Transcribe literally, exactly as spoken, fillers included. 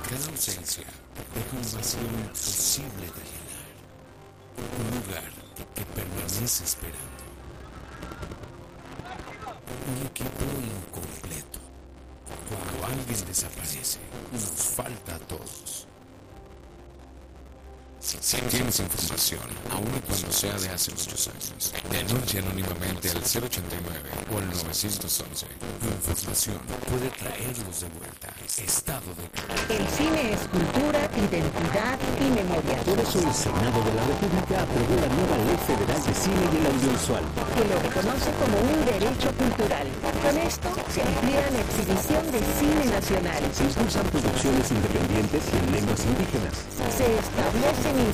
Cada ausencia deja un vacío imposible de llenar. Un lugar que permanece esperando. Un equipo incompleto. Cuando alguien desaparece, nos falta a todos. Si tienes información, aun y cuando sea de hace muchos años, denuncia anónimamente al cero ochenta y nueve o al nueve once. Tu información puede traerlos de vuelta. Estado de... El cine es cultura, identidad y memoria. Por eso el Senado de la República aprobó la nueva Ley Federal de Cine y el Audiovisual, que lo reconoce como un derecho cultural. Con esto se amplía la exhibición de cine nacional. se impulsan producciones independientes y en lenguas indígenas. Se establecen